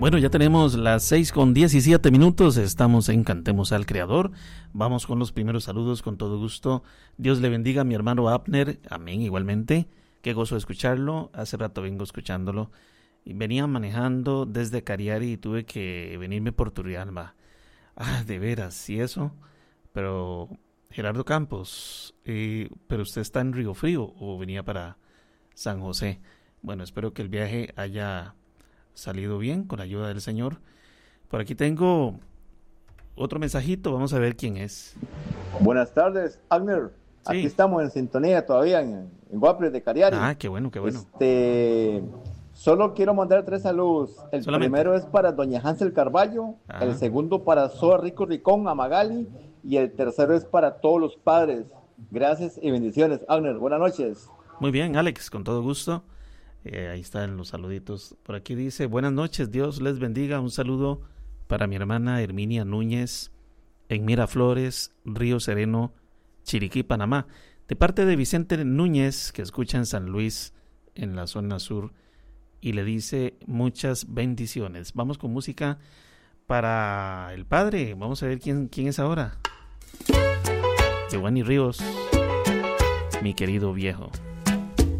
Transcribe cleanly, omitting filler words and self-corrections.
Bueno, ya tenemos las 6:17. Estamos en Cantemos al Creador. Vamos con los primeros saludos con todo gusto. Dios le bendiga a mi hermano Abner. Amén, igualmente. Qué gozo escucharlo. Hace rato vengo escuchándolo. Y venía manejando desde Cariari y tuve que venirme por Turrialba. De veras, ¿y eso? Pero Gerardo Campos, ¿pero usted está en Río Frío o venía para San José? Bueno, espero que el viaje haya salido bien con la ayuda del Señor. Por aquí tengo otro mensajito, vamos a ver quién es. Buenas tardes, Abner. Sí. Aquí estamos en sintonía todavía en Guaples de Cariari. Qué bueno, qué bueno. Solo quiero mandar 3 saludos. El primero es para doña Hansel Carballo, el segundo para Soa Rico Ricón, a Magali, y el tercero es para todos los padres. Gracias y bendiciones, Abner. Buenas noches. Muy bien, Alex, con todo gusto. Ahí están los saluditos. Por aquí dice, buenas noches, Dios les bendiga. Un saludo para mi hermana Herminia Núñez en Miraflores, Río Sereno, Chiriquí, Panamá. De parte de Vicente Núñez, que escucha en San Luis, en la zona sur, y le dice muchas bendiciones. Vamos con música para el padre. Vamos a ver quién es ahora. Giovanni Ríos, mi querido viejo.